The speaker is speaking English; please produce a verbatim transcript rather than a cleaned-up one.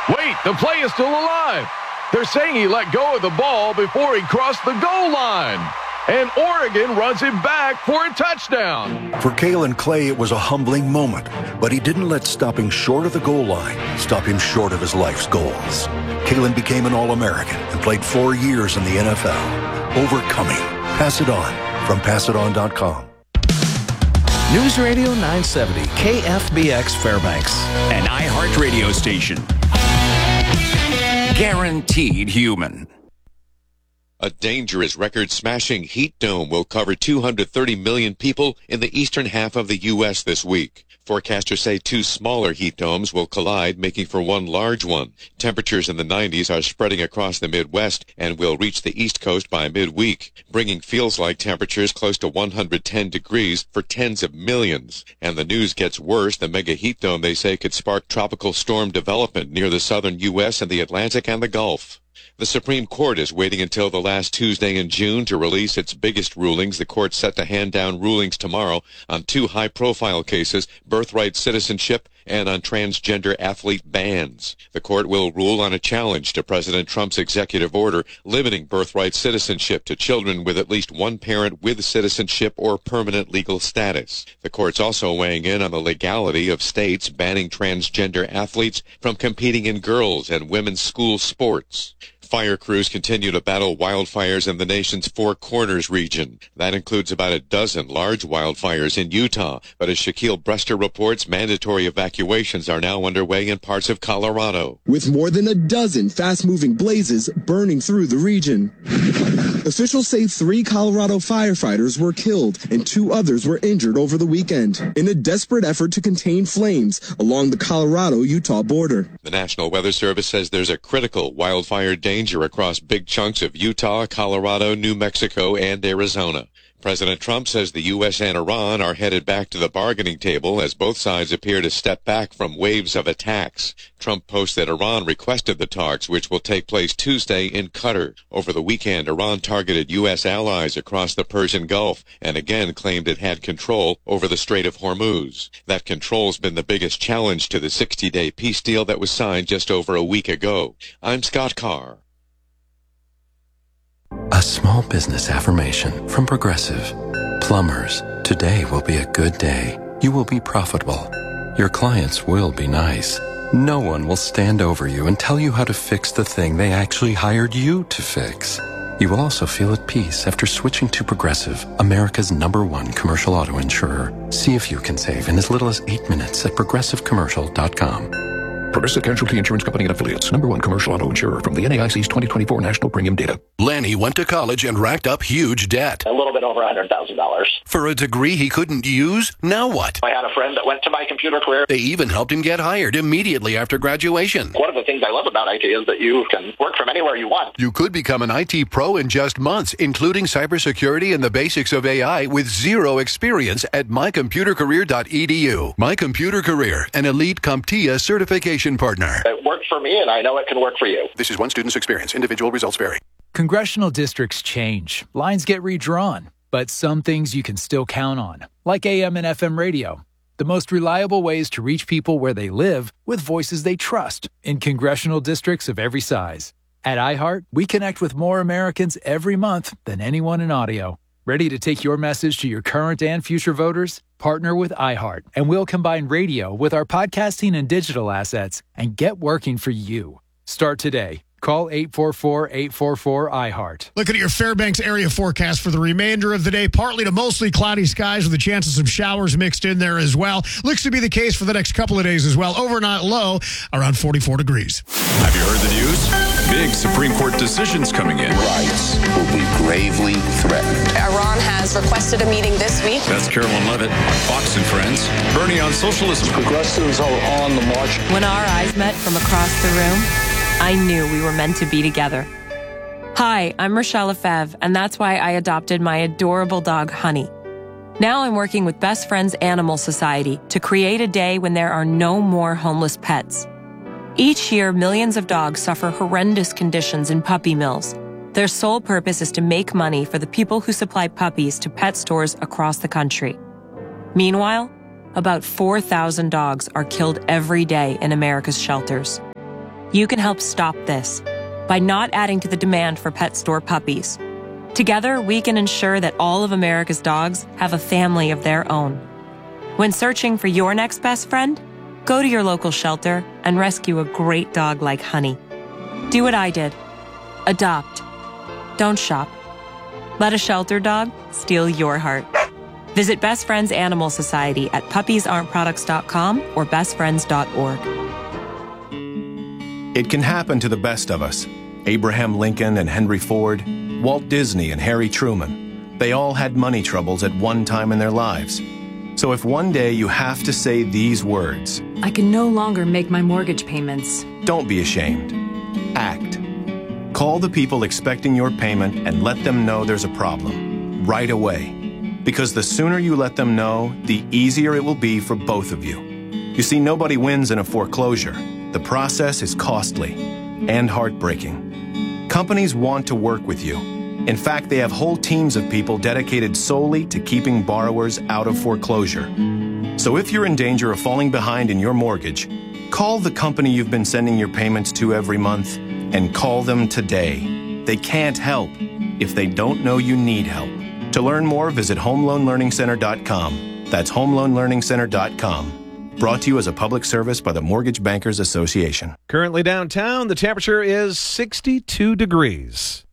Wait, the play is still alive. They're saying he let go of the ball before he crossed the goal line. And Oregon runs it back for a touchdown. For Kalen Clay, it was a humbling moment, but he didn't let stopping short of the goal line stop him short of his life's goals. Kalen became an All-American and played four years in the N F L. Overcoming. Pass it on from pass it on dot com. News Radio nine seventy, K F B X Fairbanks. An iHeart radio station. Guaranteed human. A dangerous record-smashing heat dome will cover two hundred thirty million people in the eastern half of the U S this week. Forecasters say two smaller heat domes will collide, making for one large one. Temperatures in the nineties are spreading across the Midwest and will reach the East Coast by midweek, bringing feels-like temperatures close to one hundred ten degrees for tens of millions. And the news gets worse. The mega heat dome, they say, could spark tropical storm development near the southern U S and the Atlantic and the Gulf. The Supreme Court is waiting until the last Tuesday in June to release its biggest rulings. The court's set to hand down rulings tomorrow on two high-profile cases, birthright citizenship and on transgender athlete bans. The court will rule on a challenge to President Trump's executive order limiting birthright citizenship to children with at least one parent with citizenship or permanent legal status. The court's also weighing in on the legality of states banning transgender athletes from competing in girls' and women's school sports. Fire crews continue to battle wildfires in the nation's Four Corners region. That includes about a dozen large wildfires in Utah. But as Shaquille Brester reports, mandatory evacuations are now underway in parts of Colorado. With more than a dozen fast-moving blazes burning through the region. Officials say three Colorado firefighters were killed and two others were injured over the weekend in a desperate effort to contain flames along the Colorado-Utah border. The National Weather Service says there's a critical wildfire danger across big chunks of Utah, Colorado, New Mexico, and Arizona. President Trump says the U S and Iran are headed back to the bargaining table as both sides appear to step back from waves of attacks. Trump posts that Iran requested the talks, which will take place Tuesday in Qatar. Over the weekend, Iran targeted U S allies across the Persian Gulf and again claimed it had control over the Strait of Hormuz. That control's been the biggest challenge to the sixty-day peace deal that was signed just over a week ago. I'm Scott Carr. A small business affirmation from Progressive. Plumbers, today will be a good day. You will be profitable. Your clients will be nice. No one will stand over you and tell you how to fix the thing they actually hired you to fix. You will also feel at peace after switching to Progressive, America's number one commercial auto insurer. See if you can save in as little as eight minutes at progressive commercial dot com. Progressive Casualty Insurance Company and Affiliates. Number one commercial auto insurer from the N A I C's twenty twenty-four National Premium Data. Lanny went to college and racked up huge debt. A little bit over one hundred thousand dollars. For a degree he couldn't use? Now what? I had a friend that went to My Computer Career. They even helped him get hired immediately after graduation. One of the things I love about I T is that you can work from anywhere you want. You could become an I T pro in just months, including cybersecurity and the basics of A I with zero experience at my computer career dot e d u. My Computer Career, an elite CompTIA certification partner. It worked for me, and I know it can work for you. This is one student's experience. Individual results vary. Congressional districts change. Lines get redrawn. But some things you can still count on, like A M and F M radio. The most reliable ways to reach people where they live with voices they trust in congressional districts of every size. At iHeart, we connect with more Americans every month than anyone in audio. Ready to take your message to your current and future voters? Partner with iHeart, and we'll combine radio with our podcasting and digital assets and get working for you. Start today. Call eight four four, eight four four, iHeart. Looking at your Fairbanks area forecast for the remainder of the day. Partly to mostly cloudy skies with a chance of some showers mixed in there as well. Looks to be the case for the next couple of days as well. Overnight low around forty-four degrees. Have you heard the news? Big Supreme Court decisions coming in. Rights will be gravely threatened. Iran has requested a meeting this week. That's Carolyn Levitt on Fox and Friends. Bernie on socialism. Progressives are on the march. When our eyes met from across the room, I knew we were meant to be together. Hi, I'm Rochelle Lefebvre, and that's why I adopted my adorable dog, Honey. Now I'm working with Best Friends Animal Society to create a day when there are no more homeless pets. Each year, millions of dogs suffer horrendous conditions in puppy mills. Their sole purpose is to make money for the people who supply puppies to pet stores across the country. Meanwhile, about four thousand dogs are killed every day in America's shelters. You can help stop this by not adding to the demand for pet store puppies. Together, we can ensure that all of America's dogs have a family of their own. When searching for your next best friend, go to your local shelter and rescue a great dog like Honey. Do what I did. Adopt. Don't shop. Let a shelter dog steal your heart. Visit Best Friends Animal Society at puppies aren't products dot com or best friends dot org. It can happen to the best of us. Abraham Lincoln and Henry Ford, Walt Disney and Harry Truman. They all had money troubles at one time in their lives. So if one day you have to say these words, I can no longer make my mortgage payments. Don't be ashamed. Act. Call the people expecting your payment and let them know there's a problem right away. Because the sooner you let them know, the easier it will be for both of you. You see, nobody wins in a foreclosure. The process is costly and heartbreaking. Companies want to work with you. In fact, they have whole teams of people dedicated solely to keeping borrowers out of foreclosure. So if you're in danger of falling behind in your mortgage, call the company you've been sending your payments to every month and call them today. They can't help if they don't know you need help. To learn more, visit home loan learning center dot com. That's home loan learning center dot com. Brought to you as a public service by the Mortgage Bankers Association. Currently downtown, the temperature is sixty-two degrees.